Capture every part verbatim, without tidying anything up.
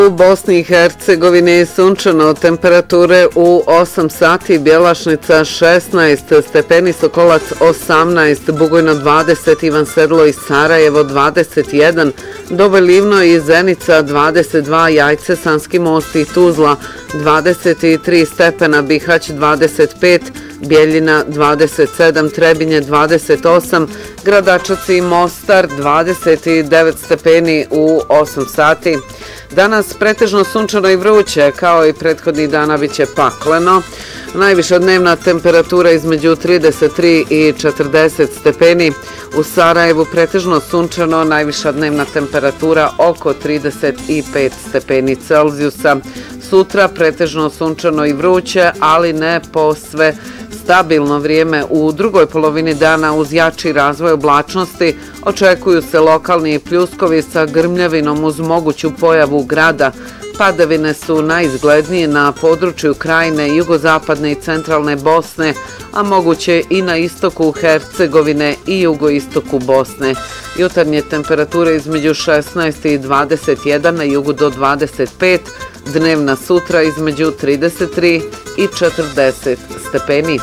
U Bosni i Hercegovini sunčano, temperature u osam sati, Bjelašnica šesnaest stepeni, Sokolac osamnaest, Bugojno dvadeset, Ivan Sedlo i Sarajevo dvadeset jedan, Doboj Livno i Zenica dvadeset dva, Jajce, Sanski Most i Tuzla dvadeset tri stepena, Bihać dvadeset pet, Bjeljina dvadeset sedam, Trebinje dvadeset osam, Gradačac i Mostar dvadeset devet stepeni u osam sati. Danas pretežno sunčano i vruće, kao i prethodnih dana bit će pakleno. Najviša dnevna temperatura između trideset tri i četrdeset stepeni. U Sarajevu pretežno sunčano, najviša dnevna temperatura oko trideset pet stepeni Celzijusa. Sutra pretežno sunčano i vruće, ali ne posve stabilno vrijeme. U drugoj polovini dana uz jači razvoj oblačnosti očekuju se lokalni pljuskovi sa grmljavinom uz moguću pojavu grada. Padavine su najizglednije na području Krajine, jugozapadne i centralne Bosne, a moguće i na istoku Hercegovine i jugoistoku Bosne. Jutarnje temperature između šesnaest i dvadeset jedan, na jugu do dvadeset pet, dnevna sutra između trideset tri i četrdeset stepeni.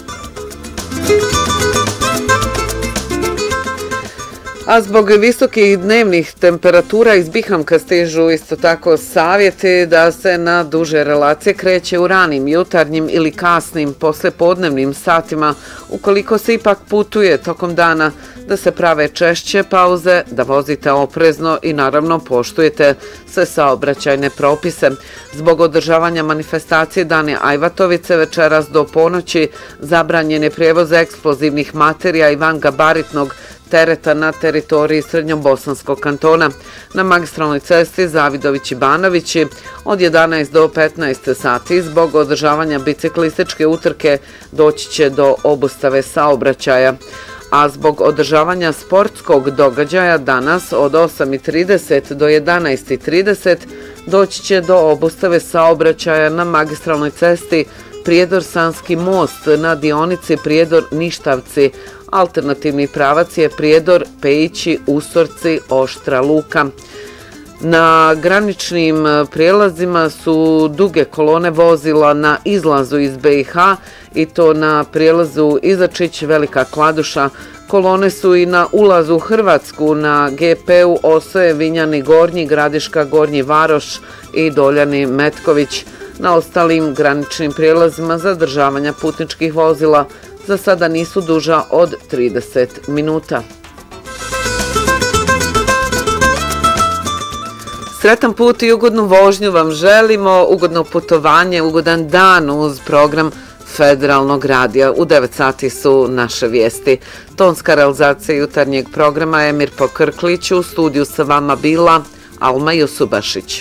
A zbog visokih dnevnih temperatura iz Bihamka stižu isto tako savjeti da se na duže relacije kreće u ranim, jutarnjim ili kasnim poslepodnevnim satima, ukoliko se ipak putuje tokom dana, da se prave češće pauze, da vozite oprezno i naravno poštujete sve saobraćajne propise. Zbog održavanja manifestacije Dane Ajvatovice večeras do ponoći zabranjen je prijevoz eksplozivnih materija i vangabaritnog tereta na teritoriji Srednjobosanskog kantona. Na magistralnoj cesti Zavidović i Banovići od jedanaest do petnaest sati zbog održavanja biciklističke utrke doći će do obustave saobraćaja. A zbog održavanja sportskog događaja danas od osam i trideset do jedanaest i trideset doći će do obustave saobraćaja na magistralnoj cesti Prijedor-Sanski most na dionici Prijedor-Ništavci. Alternativni pravac je Prijedor, Pejići, Usorci, Oštra Luka. Na graničnim prijelazima su duge kolone vozila na izlazu iz B i H i to na prijelazu Izačić, Velika Kladuša. Kolone su i na ulazu u Hrvatsku na G P-u Osoje, Vinjani Gornji, Gradiška, Gornji Varoš i Doljani Metković. Na ostalim graničnim prijelazima zadržavanja putničkih vozila za sada nisu duža od trideset minuta. Sretan put i ugodnu vožnju vam želimo, ugodno putovanje, ugodan dan uz program Federalnog radija. U devet sati su naše vijesti. Tonska realizacija jutarnjeg programa Emir Pokrklić, u studiju sa vama bila Alma Jusubašić.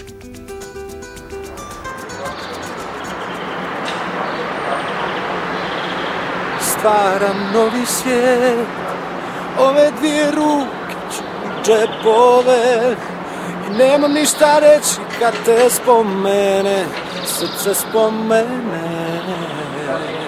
Stvaram novi svijet, ove dvije ruke ću u džepove i nemam ništa reći kad te spomene, srce spomene.